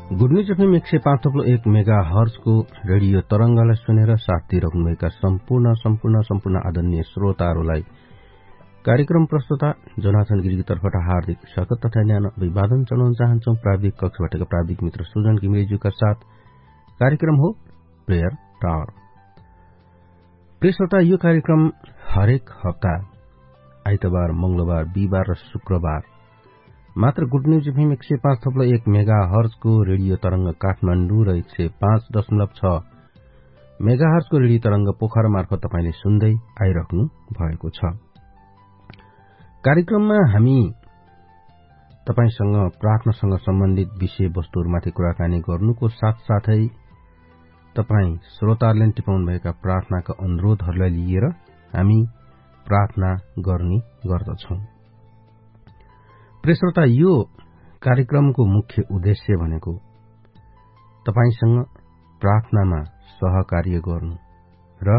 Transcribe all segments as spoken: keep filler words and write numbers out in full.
Good news FM एक सय पाँच थप्लो एक मेगा हर्जको रेडियो तरंगलाई सुनेर साथ दिइरहनुभएका सम्पूर्ण सम्पूर्ण सम्पूर्ण आदरणीय श्रोताहरूलाई कार्यक्रम प्रस्तुता जोनाथन गिरीको तर्फबाट हार्दिक स्वागत तथा न्यानो अभिवादन चढाउन चाहन्छौ। प्राविधिक कक्षबाट प्राविधिक मित्र सुजन घिमिरेज्यूका साथ कार्यक्रम हो प्रेयर टावर। प्रिय श्रोता, यो कार्यक्रम हरेक हप्ता आइतबार, मंगलबार, बिहिबार र शुक्रबार मात्र गुड न्यूज एफएम एक सय पाँच थप्लो एक मेगा हर्जको रेडियो तरंग काठमाडौँ र एक सय पाँच दशमलव छ मेगा हर्जको रेडियो तरंग पोखरा मार्फत तपाईले सुन्दै आइराख्नु भएको छ। कार्यक्रममा हामी तपाईसँग प्रार्थनासँग सम्बन्धित विषय वस्तुहरूमाथि कुराकानी गर्नुको साथसाथै तपाई श्रोताहरूले टिपाउनुभएका प्रार्थनाका अनुरोधहरूलाई लिएर हामी प्रार्थना गर्ने गर्दछौं। प्रिय श्रोता, यो कार्यक्रमको मुख्य उद्देश्य भनेको तपाईसँग प्रार्थनामा सहकार्य गर्नु र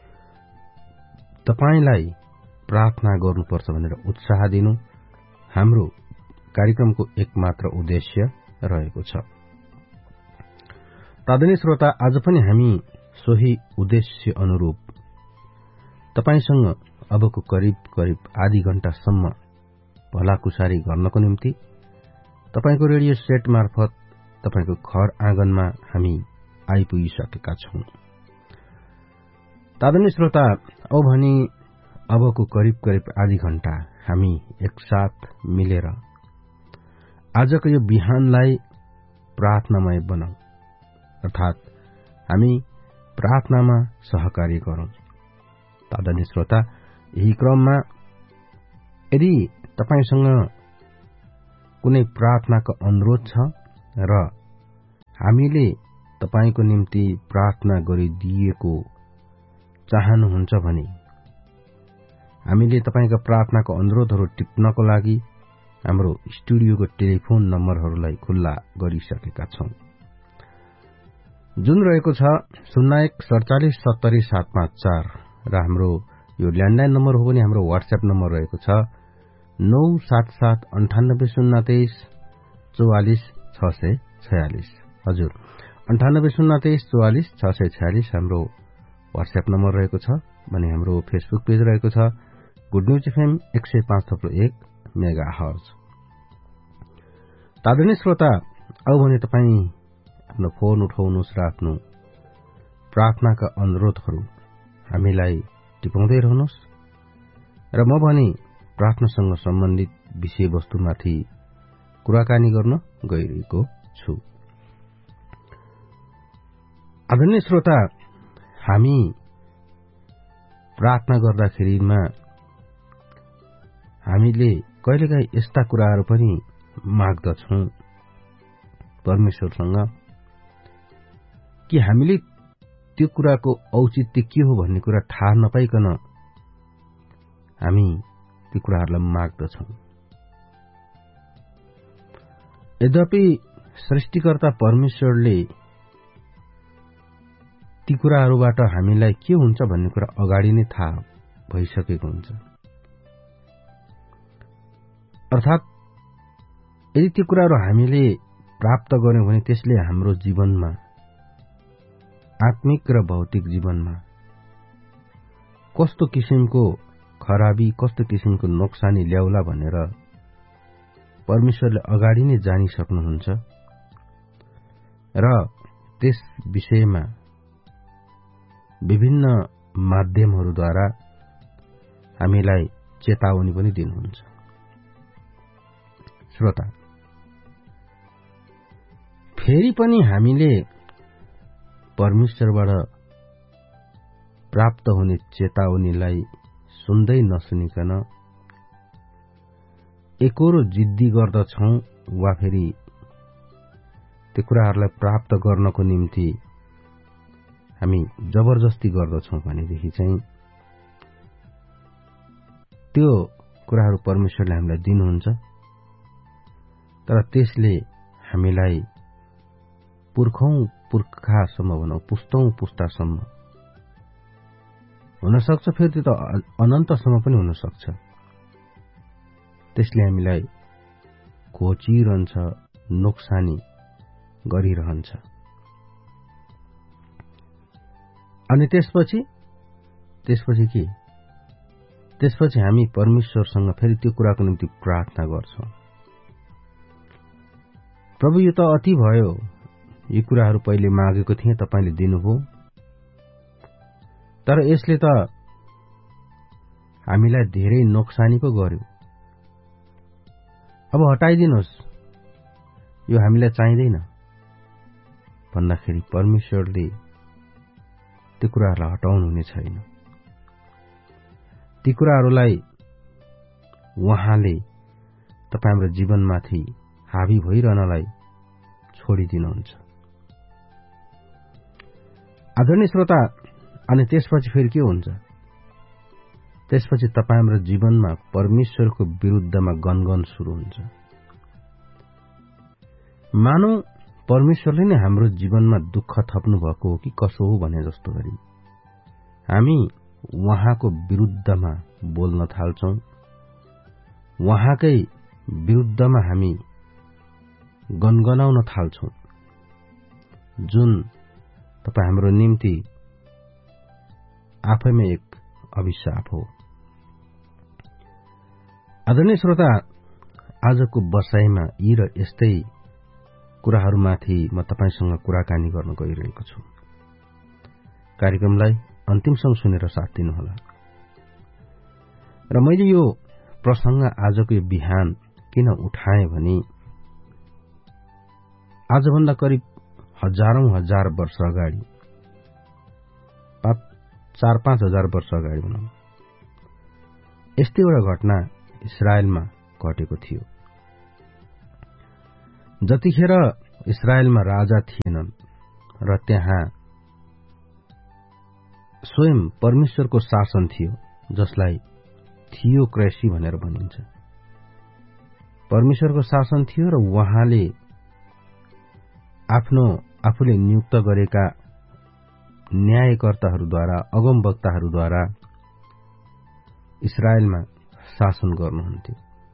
तपाईलाई प्रार्थना गर्नुपर्छ भनेर उत्साह दिनु हाम्रो कार्यक्रमको एकमात्र उद्देश्य रहेको छ। आदरणीय श्रोता, आज पनि हामी सोही उद्देश्य अनुरूप तपाईसँग अबको करिब करिब आधी घण्टासम्म भलाकुसारी गर्नको निम्ति तपाईको रेडियो सेट मार्फत तपाईको घर आँगनमा हामी आइपुगिसकेका छौं। आदरणीय श्रोता, औ भनी अबको करिब करिब आधी घण्टा हामी एकसाथ मिलेर आजको यो बिहानलाई प्रार्थनामय बनाऊ, अर्थात हामी प्रार्थनामा सहकार्य गरौं। आदरणीय श्रोता, यही क्रममा यदि तपाईसँग कुनै प्रार्थनाको अनुरोध छ र हामीले तपाईको निम्ति प्रार्थना गरिदिएको चाहनुहुन्छ भने हामीले तपाईका प्रार्थनाको अनुरोधहरू टिप्नको लागि हाम्रो स्टुडियोको टेलिफोन नम्बरहरूलाई खुल्ला गरिसकेका छौं, जुन रहेको छ शून्य एक सड़चालीस सत्तरी सात पाँच चार र हाम्रो यो ल्यान्डलाइन नम्बर हो भने हाम्रो व्हाट्सएप नम्बर रहेको छ नौ सात सात अन्ठानब्बे शून्य तेइस चौवालिस छ सय छयालिस। हजुर, अन्ठानब्बे शून्य तेइस चौवालिस छ सय छयालिस हाम्रो व्हाट्सएप नम्बर रहेको छ भने हाम्रो फेसबुक पेज रहेको छ गुड न्यूज एफएम एक सय पाँच थप्लो एक मेगा हर्ज। आदरणीय श्रोता, औ भने तपाई आफ्नो फोन उठाउनुहोस् र आफ्नो प्रार्थनाका अनुरोधहरू हामीलाई टिपाउँदै रहनुहोस् र म भने प्रार्थनासँग सम्बन्धित विषयवस्तुमाथि कुराकानी गर्न गइरहेको छु। आदरणीय श्रोता, हामी प्रार्थना गर्दाखेरिमा हामीले कहिलेकाहीँ यस्ता कुराहरू पनि माग्दछौं परमेश्वरसँग कि हामीले त्यो कुराको औचित्य के हो भन्ने कुरा थाहा नपाइकन हामी ती कुराहरूलाई माग्दछौं। यद्यपि सृष्टिकर्ता परमेश्वरले ती कुराहरूबाट हामीलाई के हुन्छ भन्ने कुरा अगाडि नै थाहा भइसकेको हुन्छ। अर्थात यदि ती कुराहरू हामीले प्राप्त गर्यौं भने त्यसले हाम्रो जीवनमा, आत्मिक र भौतिक जीवनमा कस्तो किसिमको खराबी, कस्तो किसिमको नोक्सानी ल्याउला भनेर परमेश्वरले अगाडि नै जानिसक्नुहुन्छ र त्यस विषयमा विभिन्न माध्यमहरूद्वारा हामीलाई चेतावनी पनि दिनुहुन्छ। श्रोता, फेरि पनि हामीले परमेश्वरबाट प्राप्त हुने चेतावनीलाई सुन्दै नसुनिकन एकरो जिद्दी गर्दछौं वा फेरि त्यो कुराहरूलाई प्राप्त गर्नको निम्ति हामी जबरजस्ती गर्दछौं भनेदेखि चाहिँ त्यो कुराहरू परमेश्वरले हामीलाई दिनुहुन्छ, तर त्यसले हामीलाई पुर्खौं पुर्खासम्म भनौं पुस्तौं पुस्तासम्म हुन सक्छ, फेरि त्यो त अनन्तसम्म पनि हुन सक्छ। त्यसले हामीलाई खोचिरहन्छ, नोक्सानी गरिरहन्छ। अनि त्यसपछि त्यसपछि के त्यसपछि हामी परमेश्वरसँग फेरि त्यो कुराको निम्ति प्रार्थना गर्छौं। प्रभु, यो त अति भयो, यी कुराहरू पहिले मागेको थिएँ, तपाईले दिनुभयो, तर यसले त हामीलाई धेरै नोक्सानी पो गर्यो, अब हटाइदिनुहोस्, यो हामीलाई चाहिँदैन भन्दाखेरि परमेश्वरले त्यो कुराहरूलाई हटाउनु हुने छैन। ती कुराहरूलाई उहाँले तपाईँ हाम्रो जीवनमाथि हावी भइरहनलाई छोडिदिनुहुन्छ। आदरणीय श्रोता, अनि त्यसपछि फेरि के हुन्छ? त्यसपछि तपाईँ हाम्रो जीवनमा परमेश्वरको विरुद्धमा गनगन सुरु हुन्छ। मानौ परमेश्वरले नै हाम्रो जीवनमा दुःख थप्नु भएको हो कि कसो हो भने जस्तो गरी हामी उहाँको विरुद्धमा बोल्न थाल्छौं, उहाँकै विरुद्धमा हामी गनगनाउन थाल्छौं, जुन तपाईँ हाम्रो निम्ति आफैमा एक अभिशाप हो। आदरणीय श्रोता, आजको बसाइमा यी र यस्तै कुराहरूमाथि म तपाईसँग कुराकानी गर्न गइरहेको छु। कार्यक्रमलाई अन्तिमसम्म सुनेर साथ दिनुहोला। र मैले यो प्रसंग आजको यो बिहान किन उठाएँ भने आजभन्दा करिब हजारौं हजार वर्ष अगाडि, चार पाँच हजार वर्ष अगाडि भनौं, यस्तै एउटा घटना इजरायलमा घटेको थियो। जतिखेर इजरायलमा राजा थिएनन् र त्यहाँ स्वयं परमेश्वरको शासन थियो, जसलाई थियोक्रेसी भनेर भनिन्छ। परमेश्वरको शासन थियो र उहाँले आफ्नो आफूले नियुक्त गरेका न्यायकर्ताहरूद्वारा, अगमवक्ताहरूद्वारा इजरायलमा शासन गर्नुहुन्थ्यो।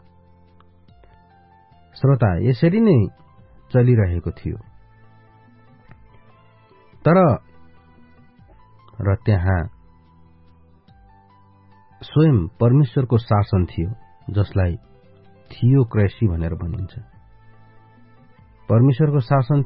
श्रोता, यसरी नै चलिरहेको थियो। तर र त्यहाँ स्वयं परमेश्वरको शासन थियो, जसलाई थियोक्रेसी भनेर भनिन्छ। परमेश्वरको शासन